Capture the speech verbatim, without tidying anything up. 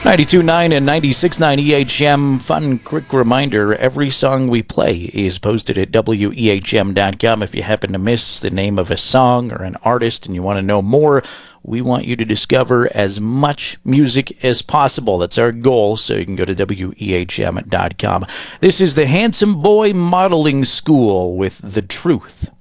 ninety-two point nine and ninety-six point nine E H M. Fun, quick reminder, every song we play is posted at W E H M dot com. If you happen to miss the name of a song or an artist and you want to know more, we want you to discover as much music as possible. That's our goal, so you can go to W E H M dot com. This is the Handsome Boy Modeling School with The Truth.